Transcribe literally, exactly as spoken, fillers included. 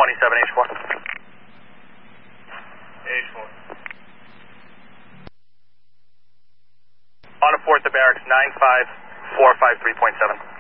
twenty-seven H four. H four. On a fourth, the barracks nine five four five three point seven.